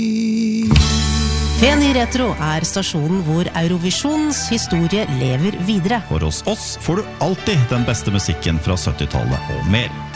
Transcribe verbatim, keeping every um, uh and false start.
Feni Retro er stasjonen hvor Eurovisions historie lever videre. For hos oss får du alltid den beste musikken fra syttitallet og mer.